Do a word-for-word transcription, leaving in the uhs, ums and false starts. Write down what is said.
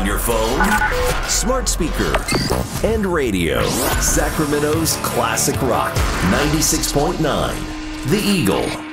on your phone, smart speaker, and radio. Sacramento's classic rock, ninety-six point nine, The Eagle.